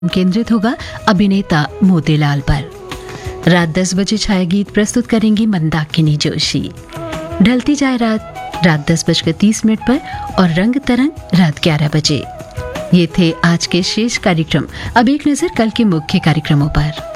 केंद्रित होगा अभिनेता मोतीलाल पर। रात 10 बजे छाया गीत प्रस्तुत करेंगी मंदाकिनी जोशी। ढलती जाए रात 10:30 पर और रंग तरंग रात 11 बजे। ये थे आज के शेष कार्यक्रम। अब एक नजर कल के मुख्य कार्यक्रमों पर।